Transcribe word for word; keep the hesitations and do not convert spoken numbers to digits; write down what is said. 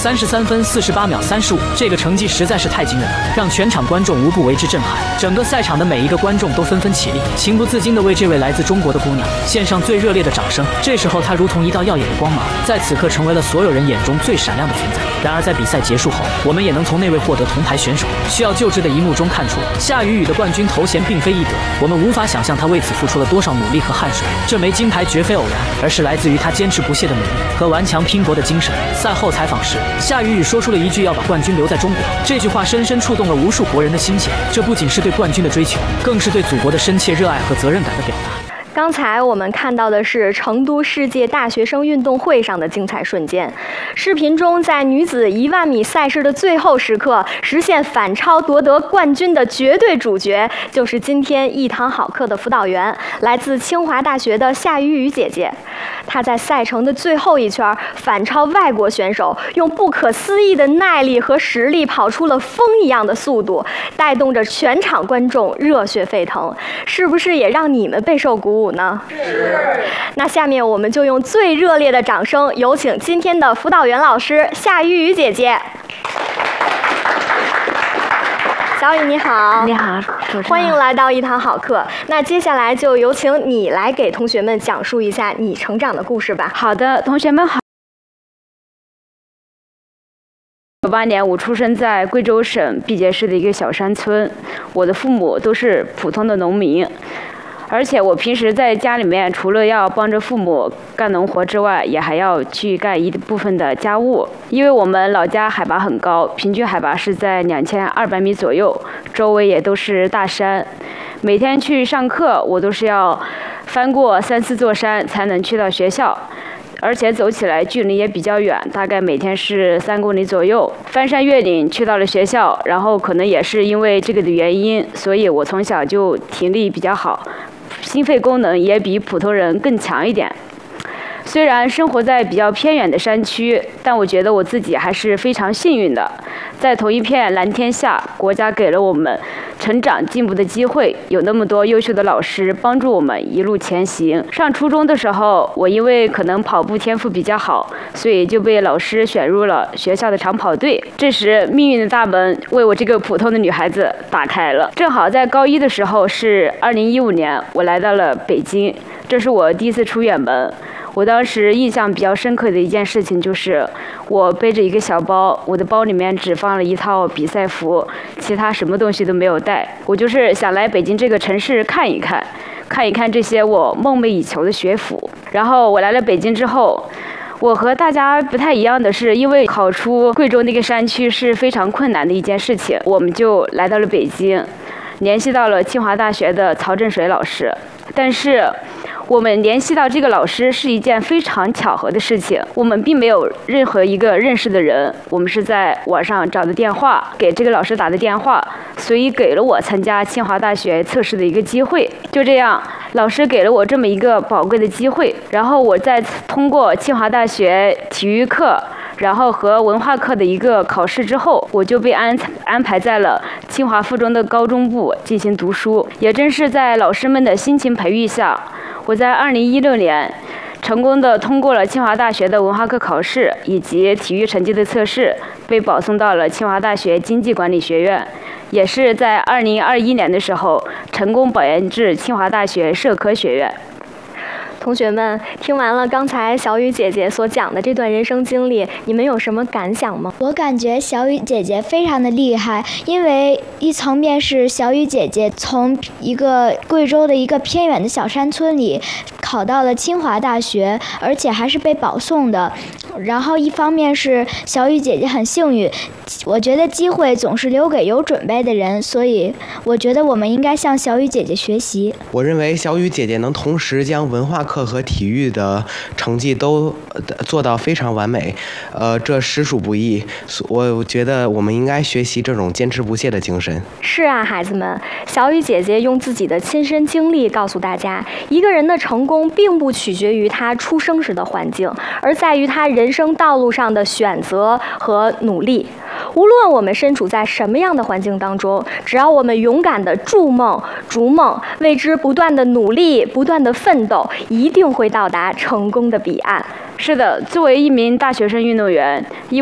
三十三分四十八秒三十五，这个成绩实在是太惊人了，让全场观众无不为之震撼。整个赛场的每一个观众都纷纷起立，情不自禁地为这位来自中国的姑娘献上最热烈的掌声。这时候，她如同一道耀眼的光芒，在此刻成为了所有人眼中最闪亮的存在。然而，在比赛结束后，我们也能从那位获得铜牌选手需要救治的一幕中看出，夏雨雨的冠军头衔并非易得。我们无法想象她为此付出了多少努力和汗水。这枚金牌绝非偶然，而是来自于她坚持不懈的努力和顽强拼搏的精神。赛后采访时，夏雨雨说出了一句要把冠军留在中国，这句话深深触动了无数国人的心弦。这不仅是对冠军的追求，更是对祖国的深切热爱和责任感的表达。 刚才我们看到的是成都世界大学生运动会上的精彩瞬间。视频中，在女子一万米赛事的最后时刻，实现反超夺得冠军的绝对主角，就是今天一堂好课的辅导员，来自清华大学的夏雨雨姐姐。她在赛程的最后一圈反超外国选手，用不可思议的耐力和实力跑出了风一样的速度，带动着全场观众热血沸腾。是不是也让你们备受鼓舞呢？是。那下面我们就用最热烈的掌声，有请今天的辅导员老师夏雨雨姐姐。小雨你好。 你好，主持人。 欢迎来到一堂好课。那接下来就有请你来给同学们讲述一下你成长的故事吧。 好的，同学们好。九八年，我出生在贵州省毕节市的一个小山村，我的父母都是普通的农民。而且我平时在家里面，除了要帮着父母干农活之外，也还要去干一部分的家务。因为我们老家海拔很高，平均海拔是在两千二百米左右，周围也都是大山。每天去上课，我都是要翻过三四座山才能去到学校。而且走起来距离也比较远，大概每天是三公里左右。翻山越岭去到了学校，然后可能也是因为这个的原因，所以我从小就体力比较好，心肺功能也比普通人更强一点。虽然生活在比较偏远的山区，但我觉得我自己还是非常幸运的。在同一片蓝天下，国家给了我们成长进步的机会，有那么多优秀的老师帮助我们一路前行。上初中的时候，我因为可能跑步天赋比较好，所以就被老师选入了学校的长跑队。这时，命运的大门为我这个普通的女孩子打开了。正好在高一的时候，是二零一五年，我来到了北京，这是我第一次出远门。我当时印象比较深刻的一件事情就是，我背着一个小包，我的包里面只放了一套比赛服，其他什么东西都没有带。我就是想来北京这个城市看一看，看一看这些我梦寐以求的学府。然后我来了北京之后，我和大家不太一样的是，因为考出贵州那个山区是非常困难的一件事情，我们就来到了北京，联系到了清华大学的曹振水老师。但是我们联系到这个老师是一件非常巧合的事情，我们并没有任何一个认识的人，我们是在网上找的电话，给这个老师打的电话，所以给了我参加清华大学测试的一个机会。就这样，老师给了我这么一个宝贵的机会，然后我再通过清华大学体育课，然后和文化课的一个考试之后，我就被安安排在了清华附中的高中部进行读书。也正是在老师们的辛勤培育下，我在二零一六年成功的通过了清华大学的文化课考试以及体育成绩的测试，被保送到了清华大学经济管理学院。也是在二零二一年的时候，成功保研至清华大学社科学院。 同学们，听完了刚才小雨姐姐所讲的这段人生经历，你们有什么感想吗？ 我感觉小雨姐姐非常的厉害，因为一层面是小雨姐姐从一个贵州的一个偏远的小山村里考到了清华大学，而且还是被保送的。然后一方面是小雨姐姐很幸运，我觉得机会总是留给有准备的人，所以我觉得我们应该向小雨姐姐学习。 我认为小雨姐姐能同时将文化课和体育的成绩都做到非常完美，呃，这实属不易。我觉得我们应该学习这种坚持不懈的精神。 是啊，孩子们，小雨姐姐用自己的亲身经历告诉大家，一个人的成功并不取决于他出生时的环境，而在于他人生道路上的选择和努力。无论我们身处在什么样的环境当中，只要我们勇敢地筑梦、逐梦，为之不断的努力、不断的奋斗，一定会到达成功的彼岸。 是的，作为一名大学生运动员，因